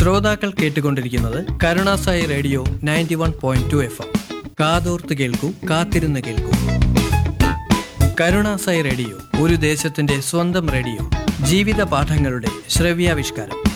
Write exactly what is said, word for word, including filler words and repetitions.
ശ്രോതാക്കൾ കേട്ടുകൊണ്ടിരിക്കുന്നത് Karunasai radio ninety one point two F M. കാതോർത്ത് കേൾക്കൂ, കാത്തിരുന്ന് കേൾക്കൂ. കരുണാസായി റേഡിയോ ഒരു ദേശത്തിന്റെ സ്വന്തം റേഡിയോ. ജീവിത പാഠങ്ങളുടെ ശ്രവ്യാവിഷ്കാരം.